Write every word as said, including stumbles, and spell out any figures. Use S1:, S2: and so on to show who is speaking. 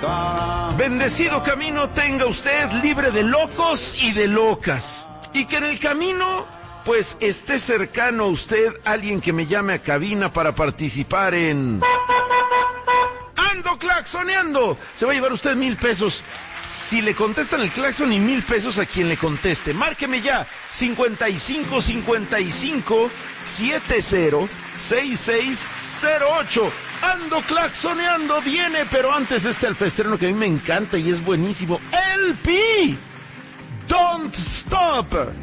S1: Bendecido camino tenga usted, libre de locos y de locas. Y que en el camino, pues, esté cercano a usted alguien que me llame a cabina para participar en... ¡Ando claxoneando! Se va a llevar usted mil pesos. Si le contestan el claxon, y mil pesos a quien le conteste. Márqueme ya, cincuenta y cinco cincuenta y cinco setenta sesenta y seis cero ocho. Ando claxoneando, viene, pero antes está el festreno que a mí me encanta y es buenísimo. El Pi. Don't Stop.